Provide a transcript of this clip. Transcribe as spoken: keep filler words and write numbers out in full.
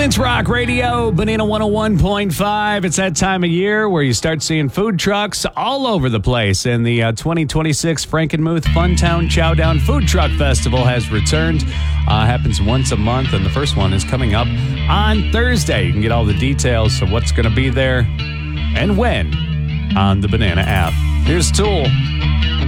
Flint's Rock Radio, Banana one oh one point five. It's that time of year where you start seeing food trucks all over the place. And the uh, twenty twenty-six Frankenmuth Funtown Chowdown Food Truck Festival has returned. Uh, happens once a month, and the first one is coming up on Thursday. You can get all the details of what's going to be there and when on the Banana app. Here's Tool.